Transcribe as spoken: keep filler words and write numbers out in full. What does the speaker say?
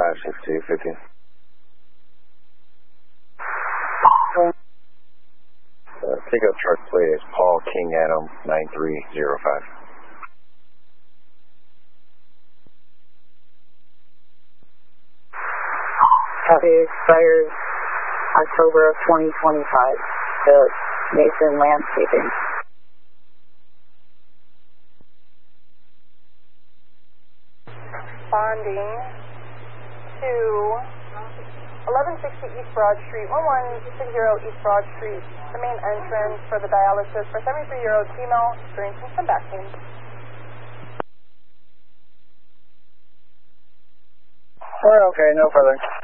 five six two fifty. Uh, pickup truck plate is Paul King Adam nine three zero five. Copy, expires October of twenty twenty-five. So Mason Landscaping. Responding to eleven sixty East Broad Street, one one six zero East Broad Street, the main entrance for the dialysis for seventy-three-year-old female experiencing some back pain. We're okay, no further.